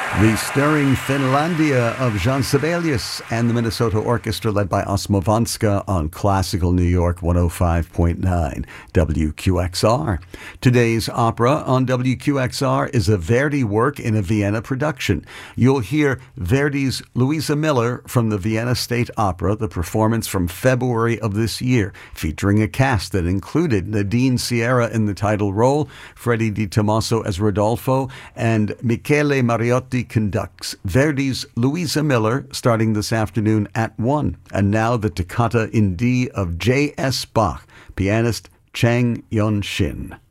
The stirring Finlandia of Jean Sibelius and the Minnesota Orchestra led by Osmo Vanska on Classical New York 105.9 WQXR. Today's opera on WQXR is a Verdi work in a Vienna production. You'll hear Verdi's Louisa Miller from the Vienna State Opera, the performance from February of this year, featuring a cast that included Nadine Sierra in the title role, Freddie Di Tommaso as Rodolfo, and Michele Mariotti conducts Verdi's Louisa Miller starting this afternoon at 1. And now the Toccata in D of J.S. Bach, pianist Chang Yun Shin.